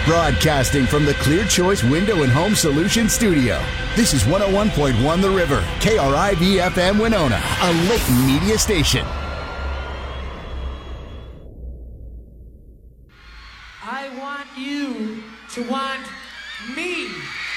Broadcasting from the Clear Choice Window and Home Solutions studio. This is 101.1 The River, KRIV-FM Winona, a Layton media station. I want you to want me.